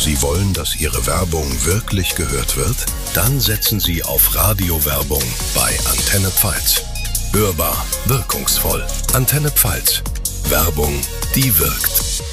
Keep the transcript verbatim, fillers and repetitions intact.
Sie wollen, dass Ihre Werbung wirklich gehört wird? Dann setzen Sie auf Radiowerbung bei Antenne Pfalz. Hörbar, wirkungsvoll. Antenne Pfalz. Werbung, die wirkt.